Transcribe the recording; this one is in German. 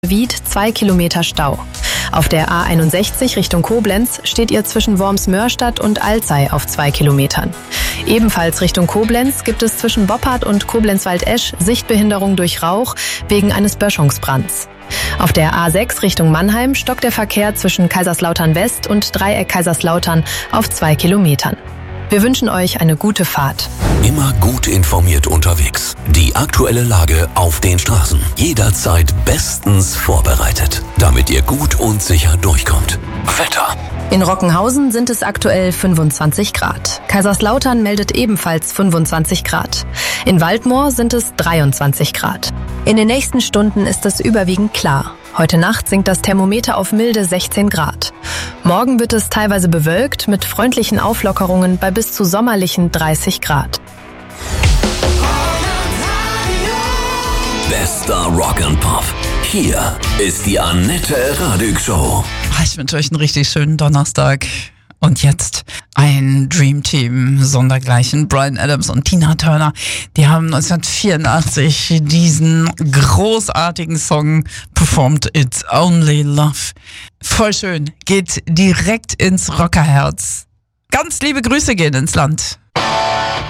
Wied 2 Kilometer Stau. Auf der A61 Richtung Koblenz steht ihr zwischen Worms-Mörstadt und Alzey auf 2 Kilometern. Ebenfalls Richtung Koblenz gibt es zwischen Boppard und Koblenz-Waldesch Sichtbehinderung durch Rauch wegen eines Böschungsbrands. Auf der A6 Richtung Mannheim stockt der Verkehr zwischen Kaiserslautern West und Dreieck Kaiserslautern auf 2 Kilometern. Wir wünschen euch eine gute Fahrt. Immer gut informiert unterwegs. Die aktuelle Lage auf den Straßen. Jederzeit bestens vorbereitet, damit ihr gut und sicher durchkommt. Wetter. In Rockenhausen sind es aktuell 25 Grad. Kaiserslautern meldet ebenfalls 25 Grad. In Waldmoor sind es 23 Grad. In den nächsten Stunden ist es überwiegend klar. Heute Nacht sinkt das Thermometer auf milde 16 Grad. Morgen wird es teilweise bewölkt mit freundlichen Auflockerungen bei bis zu sommerlichen 30 Grad. Bester Rock and Pop. Hier ist die Annette Radig Show. Ich wünsche euch einen richtig schönen Donnerstag. Und jetzt ein Dream Team sondergleichen. Bryan Adams und Tina Turner. Die haben 1984 diesen großartigen Song performt. It's Only Love. Voll schön. Geht direkt ins Rockerherz. Ganz liebe Grüße gehen ins Land.